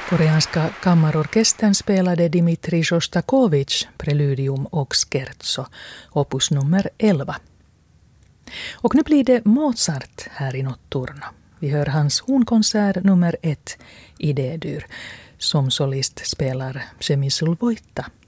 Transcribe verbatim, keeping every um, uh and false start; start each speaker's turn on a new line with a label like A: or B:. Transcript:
A: Koreanska kammarorkestern spelade Dmitrij Sjostakovitj Preludium och Scherzo, opus nummer elva. Och nu blir det Mozart här i Notturno. Vi hör hans hornkonsert nummer ett i D-dur. Som solist spelar Przemysl Wojta.